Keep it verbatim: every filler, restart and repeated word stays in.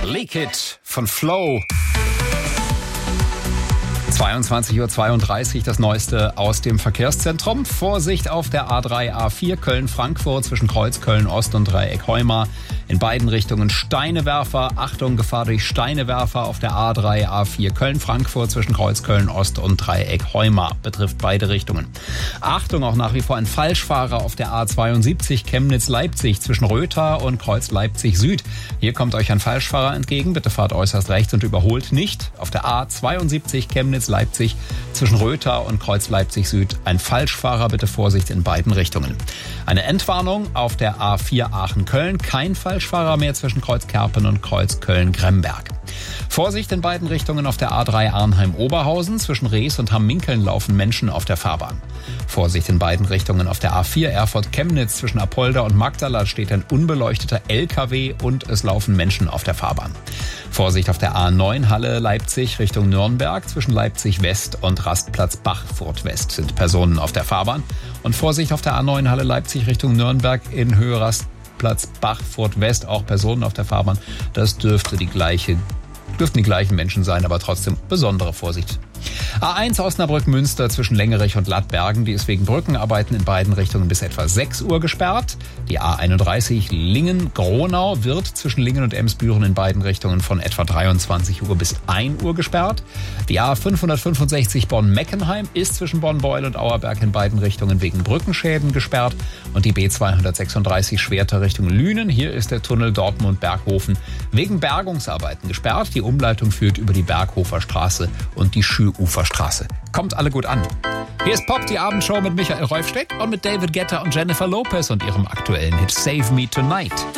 Leak It von Flow. zweiundzwanzig Uhr zweiunddreißig, das Neueste aus dem Verkehrszentrum. Vorsicht auf der A drei, A vier Köln-Frankfurt zwischen Kreuz Köln-Ost und Dreieck Heuma. In beiden Richtungen Steinewerfer. Achtung, Gefahr durch Steinewerfer auf der A drei, A vier Köln-Frankfurt zwischen Kreuz Köln-Ost und Dreieck Heuma. Betrifft beide Richtungen. Achtung, auch nach wie vor ein Falschfahrer auf der A zweiundsiebzig Chemnitz-Leipzig zwischen Rötha und Kreuz Leipzig-Süd. Hier kommt euch ein Falschfahrer entgegen. Bitte fahrt äußerst rechts und überholt nicht. Auf der A zweiundsiebzig Chemnitz-Leipzig zwischen Rötha und Kreuz Leipzig-Süd ein Falschfahrer. Bitte Vorsicht in beiden Richtungen. Eine Entwarnung auf der A vier Aachen-Köln. Kein Falschfahrer mehr zwischen Kreuz Kerpen und Kreuz Köln-Gremberg. Vorsicht in beiden Richtungen auf der A drei Arnheim-Oberhausen. Zwischen Rees und Hamm-Minkeln laufen Menschen auf der Fahrbahn. Vorsicht in beiden Richtungen auf der A vier Erfurt-Chemnitz. Zwischen Apolda und Magdala steht ein unbeleuchteter L K W und es laufen Menschen auf der Fahrbahn. Vorsicht auf der A neun Halle-Leipzig Richtung Nürnberg. Zwischen Leipzig West und Rastplatz Bachfurt West sind Personen auf der Fahrbahn. Und Vorsicht auf der A neun Halle-Leipzig Richtung Nürnberg in Höhe Rastplatz Bachfurt West, auch Personen auf der Fahrbahn. Das dürfte die gleiche, dürften die gleichen Menschen sein, aber trotzdem besondere Vorsicht. A eins Osnabrück-Münster zwischen Längerich und Lattbergen, die ist wegen Brückenarbeiten in beiden Richtungen bis etwa sechs Uhr gesperrt. Die A einunddreißig Lingen-Gronau wird zwischen Lingen und Emsbüren in beiden Richtungen von etwa dreiundzwanzig Uhr bis ein Uhr gesperrt. Die A fünfhundertfünfundsechzig Bonn-Meckenheim ist zwischen Bonn-Beul und Auerberg in beiden Richtungen wegen Brückenschäden gesperrt. Und die B zweihundertsechsunddreißig Schwerter Richtung Lünen, hier ist der Tunnel Dortmund-Berghofen wegen Bergungsarbeiten gesperrt. Die Umleitung führt über die Berghofer Straße und die Schüuferstraße. Kommt alle gut an. Hier ist Pop, die Abendshow mit Michael Reufstedt und mit David Guetta und Jennifer Lopez und ihrem aktuellen Hit Save Me Tonight.